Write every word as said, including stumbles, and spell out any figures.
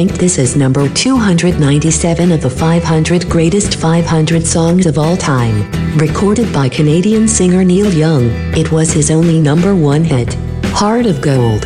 ranked this as number two hundred ninety-seven of the five hundred greatest five hundred songs of all time. Recorded by Canadian singer Neil Young, it was his only number one hit. Heart of Gold.